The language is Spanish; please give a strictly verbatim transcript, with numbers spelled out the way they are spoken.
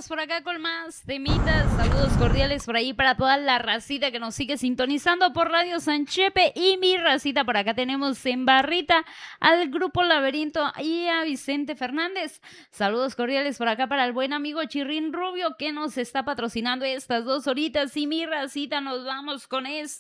seguimos por acá con más temitas. Saludos cordiales por ahí para toda la racita que nos sigue sintonizando por Radio Sanchepe y mi racita. Por acá tenemos en barrita al Grupo Laberinto y a Vicente Fernández. Saludos cordiales por acá para el buen amigo Chirrín Rubio que nos está patrocinando estas dos horitas. Y mi racita, nos vamos con esto.